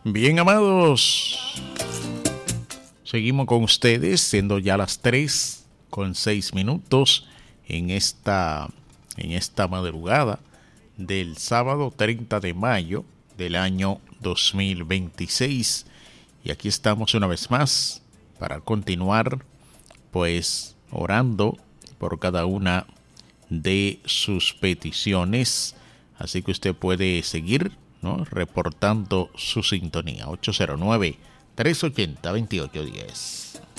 Bien, amados, seguimos con ustedes, siendo ya las 3:06 en esta madrugada del sábado 30 de mayo del año 2026. Y aquí estamos una vez más para continuar, pues, orando por cada una de sus peticiones. Así que usted puede seguir, ¿no?, reportando su sintonía. 809-380-2810.